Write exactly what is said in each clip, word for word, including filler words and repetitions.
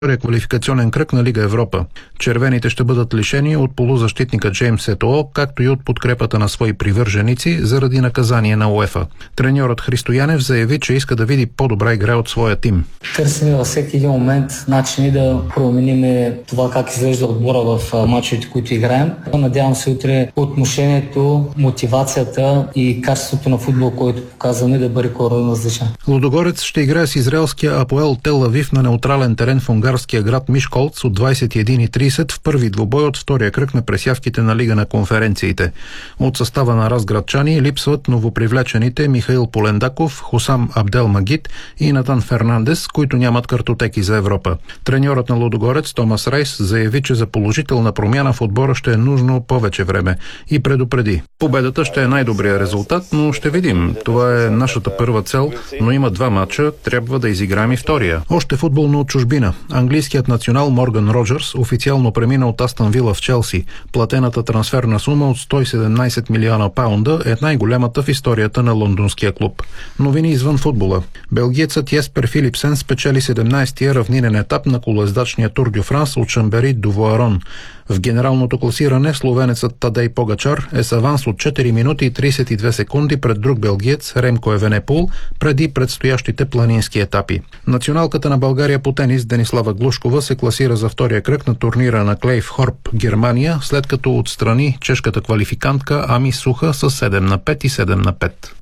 квалификационен кръг на Лига Европа. Червените ще бъдат лишени от полузащитника Джеймс Етоо, както и от подкрепата на свои привърженици заради наказание на УЕФА. Треньорът Христо Янев заяви, че иска да види по-добра игра от своя тим. Търсим във всеки един момент начини да променим това как изглежда отбора в мачовете, които играем. Надявам се утре отношението, мотивацията и качеството на футбол, който показваме, да бъде коренно различен. Лудогорец ще играе с израелския Апоел Тел Авив на неутрален терен в унгарския град Мишколц от двадесет и една и тридесет в първи двубой от втория кръг на пресявките на Лига на конференциите. От състава на разградчани липсват новопривлечените Михаил Полендаков, Хусам Абдел Магид и Натан Фернандес, които нямат картотеки за Европа. Треньорът на Лудогорец Томас Райс заяви, че за положителна промяна в отбора ще е нужно повече време и предупреди. Победата ще е най-добрият резултат, но ще видим. Това е нашата първа цел, но има два матча, трябва да изиграем и втория. Още футболно от чужбина. Английският национал Морган Роджърс официално премина от Астън Вила в Челси. Платената трансферна сума от сто и седемнадесет милиона паунда е най-голямата в историята на лондонския клуб. Новини извън футбола. Белгиецът Еспер Филипсен спечели седемнадесетия равнинен етап на колоездачния Тур дю Франс от Шамбери до Вуарон. В генералното класиране словенецът Тадей Погачар е с аванс от четири минути и тридесет и две секунди пред друг белгиец Ремко Евенепул преди предстоящите планински етапи. Националката на България по тенис Денислава Глушкова се класира за втория кръг на турнира на Клейф Хорп, Германия, след като отстрани чешката квалификантка Ами Суха с седем на пет и седем на пет.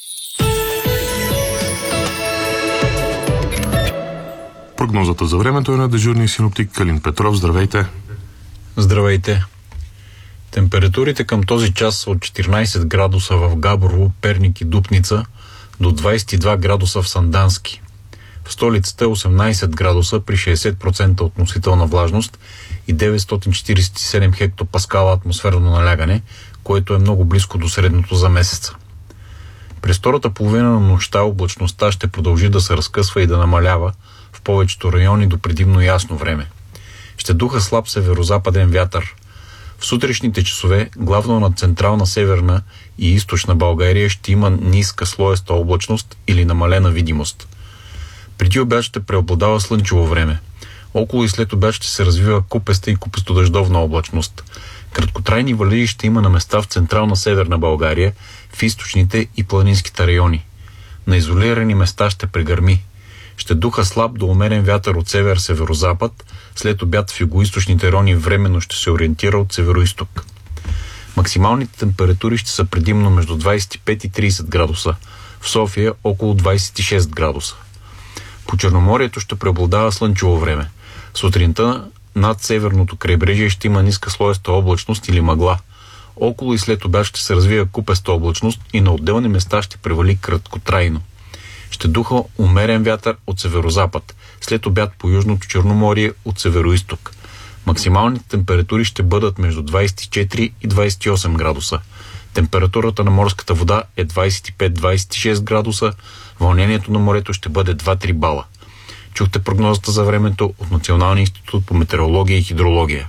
Прогнозата за времето е на дежурния синоптик Калин Петров. Здравейте! Здравейте! Температурите към този час са от четиринадесет градуса в Габрово, Перник и Дупница до двадесет и два градуса в Сандански. В столицата е осемнадесет градуса при шейсет процента относителна влажност и деветстотин четиридесет и седем хектопаскала атмосферно налягане, което е много близко до средното за месеца. През втората половина на нощта облачността ще продължи да се разкъсва и да намалява в повечето райони до предимно ясно време. Ще духа слаб северозападен вятър. В сутрешните часове, главно над централна, северна и източна България, ще има ниска слоеста облачност или намалена видимост. Преди обяд ще преобладава слънчево време. Около и след обяд ще се развива купеста и купестодъждовна облачност. Краткотрайни валежи ще има на места в централна северна България, в източните и планинските райони. На изолирани места ще прегърми. Ще духа слаб до умерен вятър от север-северозапад, след обяд в югоизточните райони временно ще се ориентира от североизток. Максималните температури ще са предимно между двадесет и пет и тридесет градуса, в София около двадесет и шест градуса. По Черноморието ще преобладава слънчево време. Сутринта над северното крайбрежие ще има ниска слоеста облачност или мъгла. Около и след обяд ще се развива купеста облачност и на отделни места ще превали краткотрайно. Ще духа умерен вятър от северозапад, след обяд по Южното Черноморие от североизток. Максималните температури ще бъдат между двадесет и четири и двадесет и осем градуса. Температурата на морската вода е двадесет и пет до двадесет и шест градуса, вълнението на морето ще бъде два до три бала. Чухте прогнозата за времето от Националния институт по метеорология и хидрология.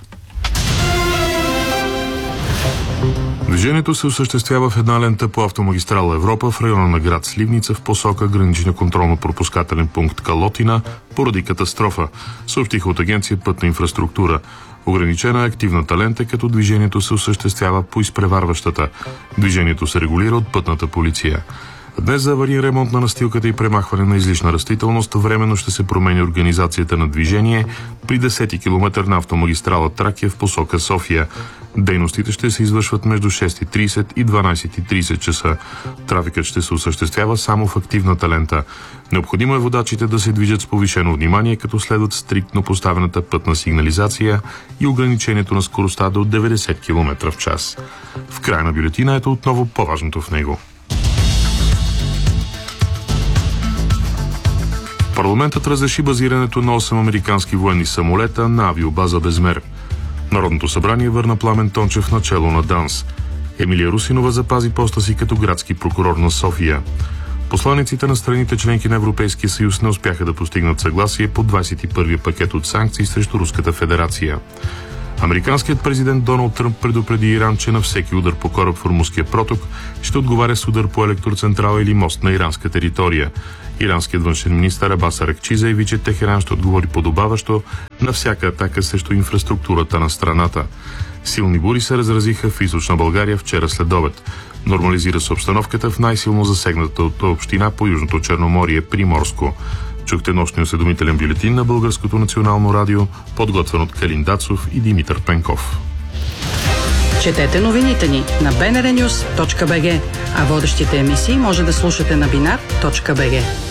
Движението се осъществява в една лента по автомагистрала Европа в района на град Сливница в посока граничен контролно-пропускателен пункт Калотина поради катастрофа, съобщиха от агенция Пътна инфраструктура. Ограничена е активната лента, като движението се осъществява по изпреварващата. Движението се регулира от пътната полиция. Днес за аварийен ремонт на настилката и премахване на излишна растителност временно ще се промени организацията на движение при десети километър на автомагистрала Тракия в посока София. Дейностите ще се извършват между шест и тридесет и дванадесет и тридесет часа. Трафикът ще се осъществява само в активната лента. Необходимо е водачите да се движат с повишено внимание, като следват стриктно поставената пътна сигнализация и ограничението на скоростта до деветдесет километра в час. В края на бюлетина ето отново по-важното в него. Парламентът разреши базирането на осем американски военни самолета на авиобаза Безмер. Народното събрание върна Пламен Тончев начело на ДАНС. Емилия Русинова запази поста си като градски прокурор на София. Посланиците на страните членки на Европейския съюз не успяха да постигнат съгласие по двадесет и първия пакет от санкции срещу Руската федерация. Американският президент Доналд Тръмп предупреди Иран, че на всеки удар по кораб в Ормузския проток ще отговаря с удар по електроцентрала или мост на иранска територия. Иранският външен министър Абас Аракчи заяви, че Техеран ще отговори подобаващо на всяка атака срещу инфраструктурата на страната. Силни бури се разразиха в източна България вчера след обед. Нормализира се обстановката в най-силно засегнатата община по Южното Черноморие Приморско. Чухте нощния осведомителен бюлетин на Българското национално радио, подготвен от Калин Дацов и Димитър Пенков. Четете новините ни на би ен ар нюс точка би джи, а водещите емисии може да слушате на бинар точка би джи.